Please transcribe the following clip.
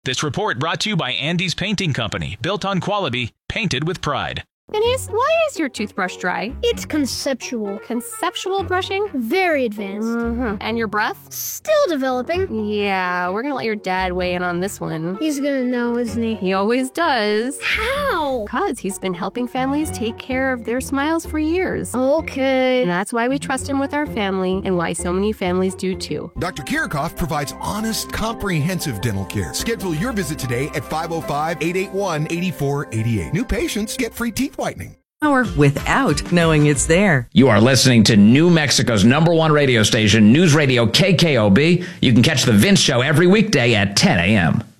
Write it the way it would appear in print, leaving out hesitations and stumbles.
This report brought to you by Andy's Painting Company, built on quality, painted with pride. Denise, why is your toothbrush dry? It's conceptual. Conceptual brushing? Very advanced. And your breath? Still developing. Yeah, we're gonna let your dad weigh in on this one. He's gonna know, isn't he? He always does. How? Because he's been helping families take care of their smiles for years. Okay. And that's why we trust him with our family, and why so many families do too. Dr. Kirchhoff provides honest, comprehensive dental care. Schedule your visit today at 505-881-8488. New patients get free teeth whitening. Or without knowing it's there. You are listening to New Mexico's #1 radio station, News Radio KKOB. You can catch The Vince Show every weekday at 10 a.m.